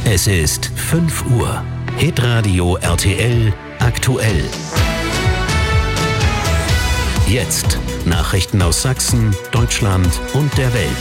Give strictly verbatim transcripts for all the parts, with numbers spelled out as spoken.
Es ist fünf Uhr. Hitradio R T L aktuell. Jetzt Nachrichten aus Sachsen, Deutschland und der Welt.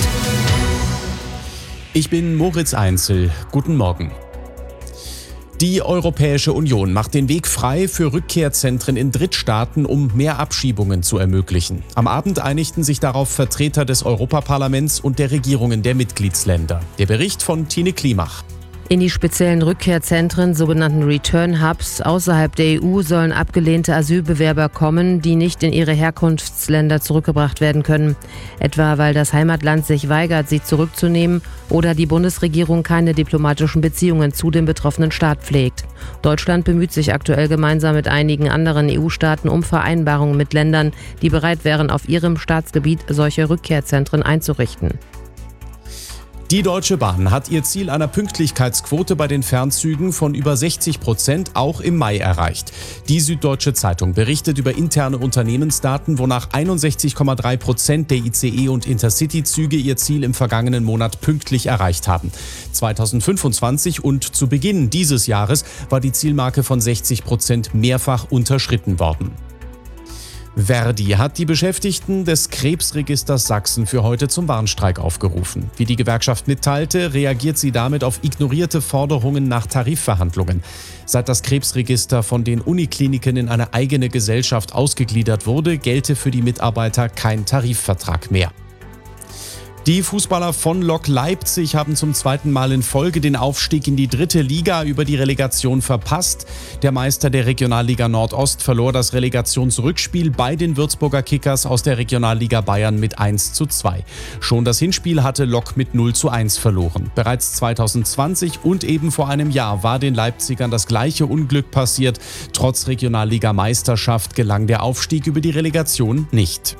Ich bin Moritz Einzel. Guten Morgen. Die Europäische Union macht den Weg frei für Rückkehrzentren in Drittstaaten, um mehr Abschiebungen zu ermöglichen. Am Abend einigten sich darauf Vertreter des Europaparlaments und der Regierungen der Mitgliedsländer. Der Bericht von Tine Klimach. In die speziellen Rückkehrzentren, sogenannten Return Hubs, außerhalb der E U sollen abgelehnte Asylbewerber kommen, die nicht in ihre Herkunftsländer zurückgebracht werden können. Etwa weil das Heimatland sich weigert, sie zurückzunehmen oder die Bundesregierung keine diplomatischen Beziehungen zu dem betroffenen Staat pflegt. Deutschland bemüht sich aktuell gemeinsam mit einigen anderen E U-Staaten um Vereinbarungen mit Ländern, die bereit wären, auf ihrem Staatsgebiet solche Rückkehrzentren einzurichten. Die Deutsche Bahn hat ihr Ziel einer Pünktlichkeitsquote bei den Fernzügen von über sechzig Prozent auch im Mai erreicht. Die Süddeutsche Zeitung berichtet über interne Unternehmensdaten, wonach einundsechzig Komma drei Prozent der I C E- und Intercity-Züge ihr Ziel im vergangenen Monat pünktlich erreicht haben. zweitausendfünfundzwanzig und zu Beginn dieses Jahres war die Zielmarke von sechzig Prozent mehrfach unterschritten worden. Verdi hat die Beschäftigten des Krebsregisters Sachsen für heute zum Warnstreik aufgerufen. Wie die Gewerkschaft mitteilte, reagiert sie damit auf ignorierte Forderungen nach Tarifverhandlungen. Seit das Krebsregister von den Unikliniken in eine eigene Gesellschaft ausgegliedert wurde, gelte für die Mitarbeiter kein Tarifvertrag mehr. Die Fußballer von Lok Leipzig haben zum zweiten Mal in Folge den Aufstieg in die dritte Liga über die Relegation verpasst. Der Meister der Regionalliga Nordost verlor das Relegationsrückspiel bei den Würzburger Kickers aus der Regionalliga Bayern mit eins zu zwei. Schon das Hinspiel hatte Lok mit null zu eins verloren. Bereits zweitausendzwanzig und eben vor einem Jahr war den Leipzigern das gleiche Unglück passiert. Trotz Regionalliga-Meisterschaft gelang der Aufstieg über die Relegation nicht.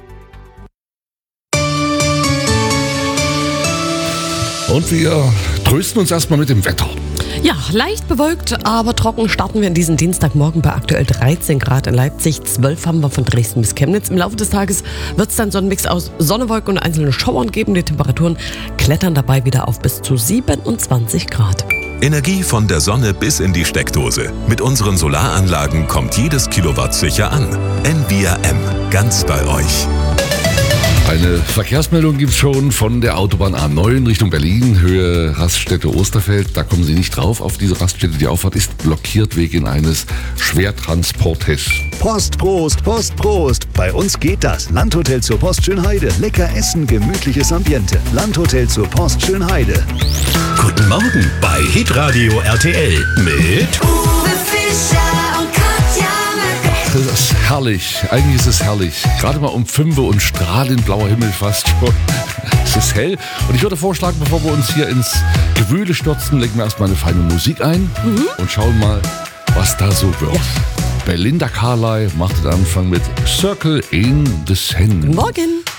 Und wir trösten uns erstmal mit dem Wetter. Ja, leicht bewölkt, aber trocken starten wir in diesen Dienstagmorgen bei aktuell dreizehn Grad in Leipzig. zwölf haben wir von Dresden bis Chemnitz. Im Laufe des Tages wird es dann so einen Mix aus Sonne, Wolken und einzelnen Schauern geben. Die Temperaturen klettern dabei wieder auf bis zu siebenundzwanzig Grad. Energie von der Sonne bis in die Steckdose. Mit unseren Solaranlagen kommt jedes Kilowatt sicher an. N V R M, ganz bei euch. Eine Verkehrsmeldung gibt es schon von der Autobahn A neun Richtung Berlin, Höhe Raststätte Osterfeld. Da kommen Sie nicht drauf auf diese Raststätte. Die Auffahrt ist blockiert wegen eines Schwertransportes. Post, Prost, Post, Prost. Bei uns geht das. Landhotel zur Post Schönheide. Lecker essen, gemütliches Ambiente. Landhotel zur Post Schönheide. Guten Morgen bei Hitradio R T L mit Uwe Fischer und Katja Merkel. Das ist herrlich. Eigentlich ist es herrlich. Gerade mal um fünf Uhr und strahlend blauer Himmel fast schon. Es ist hell. Und ich würde vorschlagen, bevor wir uns hier ins Gewühle stürzen, legen wir erstmal eine feine Musik ein mhm. und schauen mal, was da so wird. Ja. Belinda Carlisle macht den Anfang mit Circle in the Sand. Morgen.